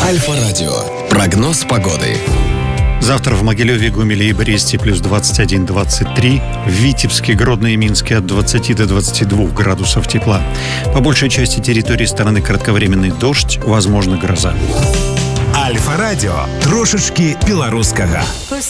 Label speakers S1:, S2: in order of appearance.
S1: Альфа-радио. Прогноз погоды.
S2: Завтра в Могилеве, Гомеле и Бресте плюс 21-23. В Витебске, Гродно и Минске от 20 до 22 градусов тепла. По большей части территории страны кратковременный дождь, возможно гроза.
S3: Альфа-радио. Трошечки белорусского.